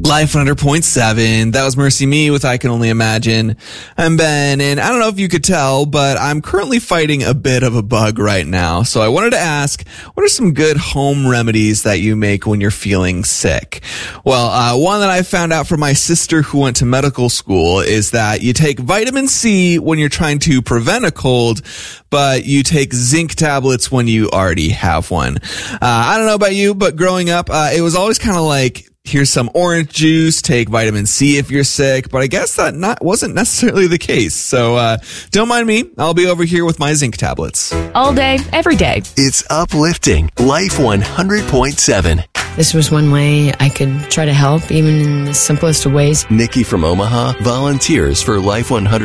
Life 100.7. That was Mercy Me with I Can Only Imagine. I'm Ben, and I don't know if you could tell, but I'm currently fighting a bit of a bug right now. So I wanted to ask, what are some good home remedies that you make when you're feeling sick? Well, one that I found out from my sister who went to medical school is that you take vitamin C when you're trying to prevent a cold, but you take zinc tablets when you already have one. I don't know about you, but growing up, it was always kind of like, here's some orange juice, take vitamin C if you're sick, but I guess that wasn't necessarily the case. So don't mind me. I'll be over here with my zinc tablets. All day, every day. It's uplifting. Life 100.7. This was one way I could try to help, even in the simplest of ways. Nikki from Omaha volunteers for Life 100.